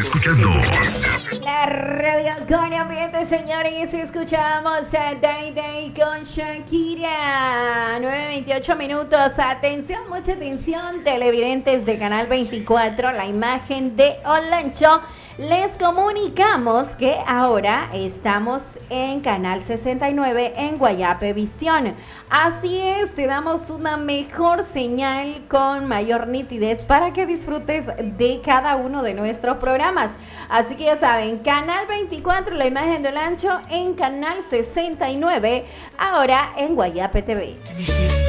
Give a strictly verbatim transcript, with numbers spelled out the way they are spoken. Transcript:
escuchando. Estás escuchando. La radio con ambiente, señores. Escuchamos a Day Day con Shakira. nueve veintiocho minutos. Atención, mucha atención, televidentes de Canal veinticuatro. La imagen de Olancho. Les comunicamos que ahora estamos en Canal sesenta y nueve en Guayape Visión. Así es, te damos una mejor señal con mayor nitidez para que disfrutes de cada uno de nuestros programas. Así que ya saben, Canal veinticuatro, la imagen del ancho, en Canal sesenta y nueve, ahora en Guayape T V.